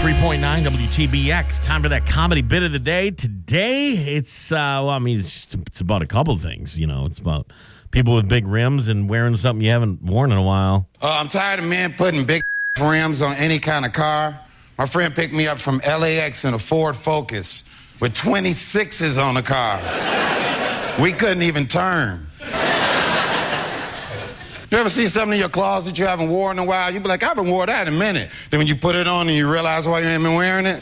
103.9 WTBX. Time for that comedy bit of the day. Today, it's it's about a couple of things. You know, it's about people with big rims and wearing something you haven't worn in a while. I'm tired of men putting big rims on any kind of car. My friend picked me up from LAX in a Ford Focus with 26s on the car. We couldn't even turn. You ever see something in your closet you haven't worn in a while? You be like, I haven't worn that in a minute. Then when you put it on and you realize why you ain't been wearing it.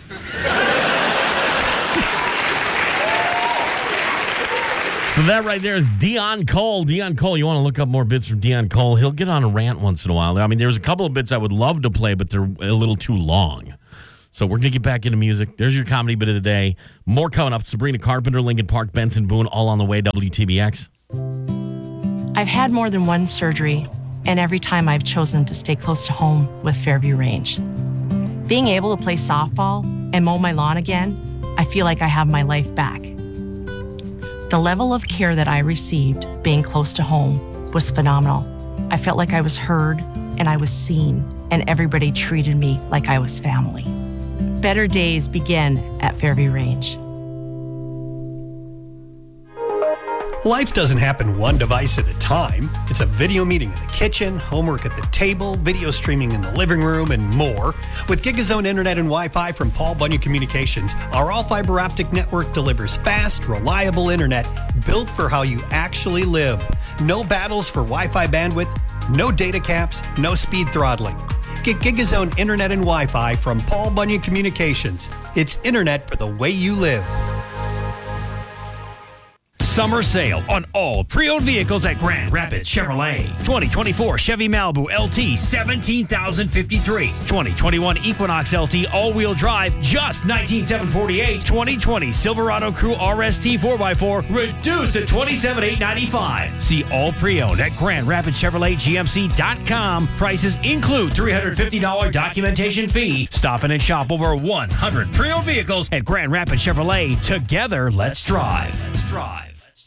So that right there is Deon Cole. Deon Cole, you want to look up more bits from Deon Cole. He'll get on a rant once in a while. I mean, there's a couple of bits I would love to play, but they're a little too long. So we're going to get back into music. There's your comedy bit of the day. More coming up. Sabrina Carpenter, Lincoln Park, Benson Boone, all on the way. WTBX. I've had more than one surgery, and every time I've chosen to stay close to home with Fairview Range. Being able to play softball and mow my lawn again, I feel like I have my life back. The level of care that I received being close to home was phenomenal. I felt like I was heard and I was seen, and everybody treated me like I was family. Better days begin at Fairview Range. Life doesn't happen one device at a time. It's a video meeting in the kitchen, homework at the table, video streaming in the living room, and more. With GigaZone Internet and Wi-Fi from Paul Bunyan Communications, our all-fiber optic network delivers fast, reliable internet built for how you actually live. No battles for Wi-Fi bandwidth, no data caps, no speed throttling. Get GigaZone Internet and Wi-Fi from Paul Bunyan Communications. It's internet for the way you live. Summer sale on all pre-owned vehicles at Grand Rapids Chevrolet. 2024 Chevy Malibu LT, $17,053. 2021 Equinox LT all-wheel drive, just $19,748. 2020 Silverado Crew RST 4x4, reduced to $27,895. See all pre-owned at Grand Rapids Chevrolet GMC.com. Prices include $350 documentation fee. Stop in and shop over 100 pre-owned vehicles at Grand Rapids Chevrolet. Together, let's drive. Let's drive.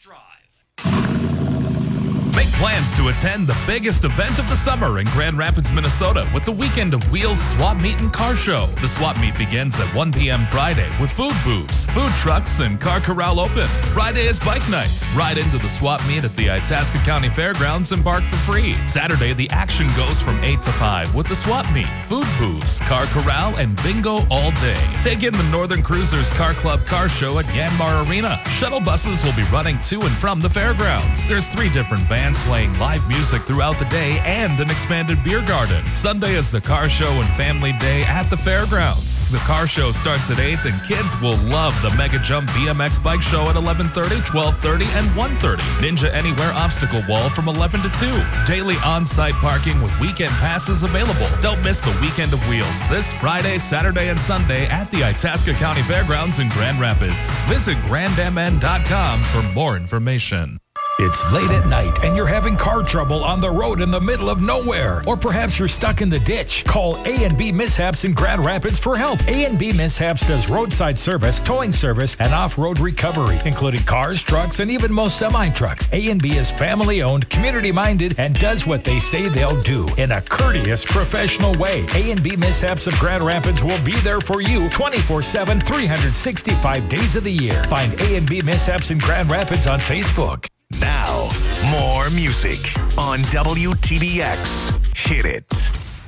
Make plans to attend the biggest event of the summer in Grand Rapids, Minnesota with the Weekend of Wheels Swap Meet and Car Show. The swap meet begins at 1 p.m. Friday with food booths, food trucks, and car corral open. Friday is bike nights. Ride into the swap meet at the Itasca County Fairgrounds and park for free. Saturday, the action goes from 8 to 5 with the swap meet, food booths, car corral, and bingo all day. Take in the Northern Cruisers Car Club Car Show at Yanmar Arena. Shuttle buses will be running to and from the fairgrounds. There's 3 different bands playing live music throughout the day and an expanded beer garden. Sunday is the car show and family day at the fairgrounds. The car show starts at 8 and kids will love the Mega Jump BMX bike show at 11:30, 12:30, and 1:30. Ninja Anywhere obstacle wall from 11 to 2. Daily on-site parking with weekend passes available. Don't miss the Weekend of Wheels this Friday, Saturday, and Sunday at the Itasca County Fairgrounds in Grand Rapids. Visit grandmn.com for more information. It's late at night and you're having car trouble on the road in the middle of nowhere. Or perhaps you're stuck in the ditch. Call A&B Mishaps in Grand Rapids for help. A&B Mishaps does roadside service, towing service, and off-road recovery, including cars, trucks, and even most semi-trucks. A&B is family-owned, community-minded, and does what they say they'll do in a courteous, professional way. A&B Mishaps of Grand Rapids will be there for you 24/7, 365 days of the year. Find A&B Mishaps in Grand Rapids on Facebook. Now, more music on WTBX. Hit it.